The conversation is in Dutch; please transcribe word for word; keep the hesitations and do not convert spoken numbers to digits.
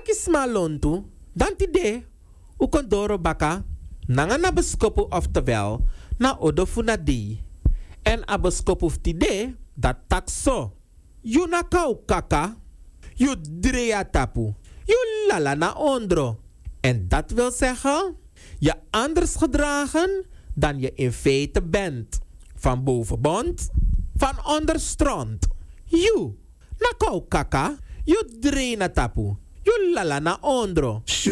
Akismalontu, dan tide, ukondoro baka, nanga na beskopu oftewel, na odofuna di. En a beskopu tide, dat takso. You na kau kaka, you drea tapu, you lala na ondro. En dat wil zeggen, je anders gedragen dan je in feite bent. Van boven bont, van onder stront. You, na kau kaka, you drea na tapu, you lala na ondro.